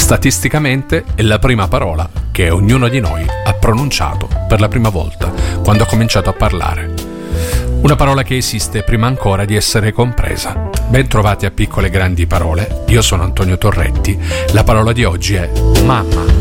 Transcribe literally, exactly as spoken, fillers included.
Statisticamente è la prima parola che ognuno di noi ha pronunciato per la prima volta quando ha cominciato a parlare. Una parola che esiste prima ancora di essere compresa. Ben trovati a Piccole Grandi Parole, io sono Antonio Torretti, la parola di oggi è mamma.